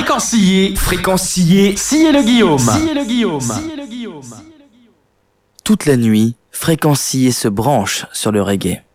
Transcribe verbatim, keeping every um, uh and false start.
Fréquencier, fréquencier, sciez le Guillaume. Sciez le Guillaume. Sciez le Guillaume. Toute la nuit, Fréquencier se branche sur le reggae.